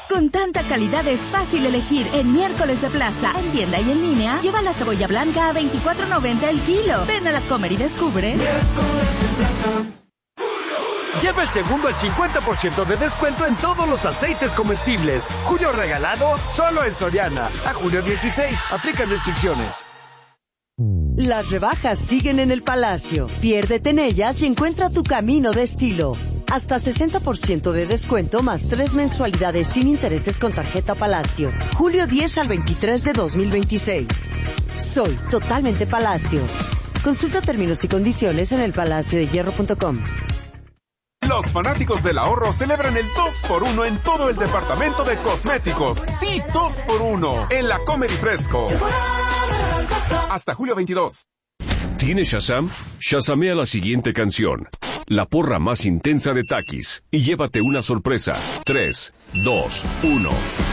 Con tanta calidad es fácil elegir. En Miércoles de Plaza, en tienda y en línea, lleva la cebolla blanca a $24.90 el kilo. Ven a la Comer y descubre. Miércoles de Plaza. Lleva el segundo al 50% de descuento en todos los aceites comestibles. Julio regalado solo en Soriana. A julio 16. Aplican restricciones. Las rebajas siguen en el Palacio. Piérdete en ellas y encuentra tu camino de estilo. Hasta 60% de descuento más 3 mensualidades sin intereses con tarjeta Palacio. Julio 10 al 23 de 2026. Soy totalmente Palacio. Consulta términos y condiciones en elpalaciodehierro.com. Los fanáticos del ahorro celebran el 2x1 en todo el departamento de cosméticos. Sí, 2x1 en la Comer y Fresco. Hasta julio 22. ¿Tienes Shazam? Shazamea la siguiente canción. La porra más intensa de Takis. Y llévate una sorpresa. 3, 2, 1.